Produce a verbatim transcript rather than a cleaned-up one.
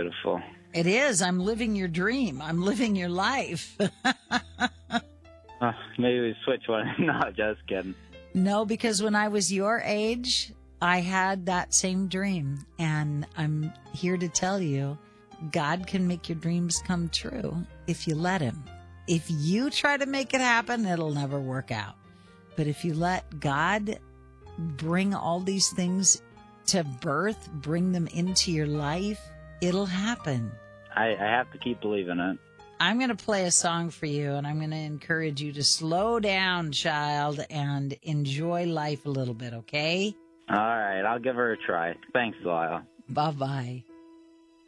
beautiful. It is. I'm living your dream. I'm living your life. uh, maybe we switch one. No, just kidding. No, because when I was your age, I had that same dream. And I'm here to tell you, God can make your dreams come true if you let him. If you try to make it happen, it'll never work out. But if you let God bring all these things to birth, bring them into your life, it'll happen. I, I have to keep believing it. I'm going to play a song for you, and I'm going to encourage you to slow down, child, and enjoy life a little bit, okay? All right, I'll give her a try. Thanks, Lyle. Bye-bye.